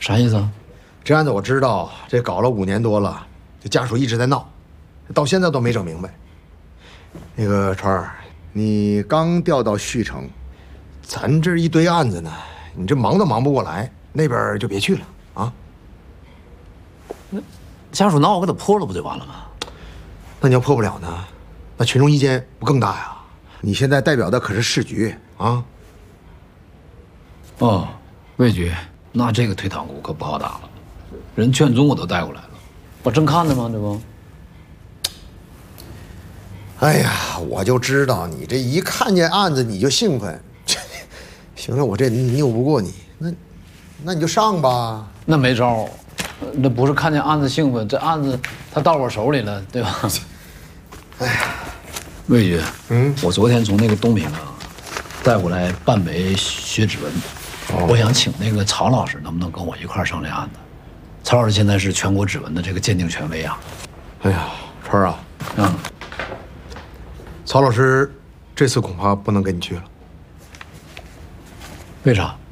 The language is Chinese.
啥意思啊？ 这案子我知道，这搞了5年多了，这家属一直在闹，到现在都没整明白。那个川儿，你刚调到旭城，咱这一堆案子呢，你这忙都忙不过来，那边就别去了啊。 家属闹，我给他破了不就完了吗？ 那你要破不了呢，那群众意见不更大呀？你现在代表的可是市局啊。 哦，魏局，那这个退堂鼓可不好打了，人劝宗我都带过来了，我正看着吗？这不。 哎呀，我就知道你这一看见案子你就兴奋。行了，我这拗不过你，那你就上吧。 那没招，那不是看见案子兴奋，这案子他到我手里了，对吧？ 哎呀， 魏局，我昨天从那个东平啊带过来半枚血指纹，我想请那个曹老师能不能跟我一块儿上这案子？曹老师现在是全国指纹的这个鉴定权威啊。 哎呀，川儿啊，曹老师这次恐怕不能跟你去了。 为啥？